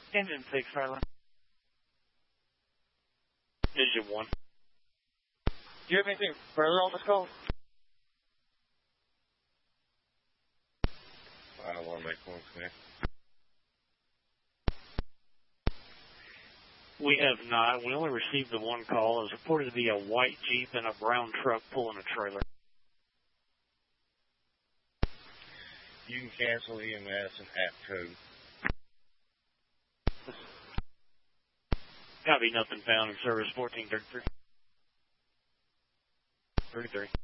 Engine 6, Harlan. Engine 1. Do you have anything further on this call? I don't want to make one connect. We have not. We only received the one call. It was reported to be a white Jeep and a brown truck pulling a trailer. You can cancel EMS and app code. Copy, nothing found in service 1433. 33.